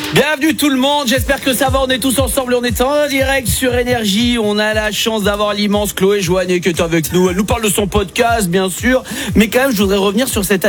Bienvenue tout le monde, j'espère que ça va, on est tous ensemble, on est en direct sur Énergie, on a la chance d'avoir l'immense Chloé Joannet qui est avec nous, elle nous parle de son podcast bien sûr, mais quand même je voudrais revenir sur cette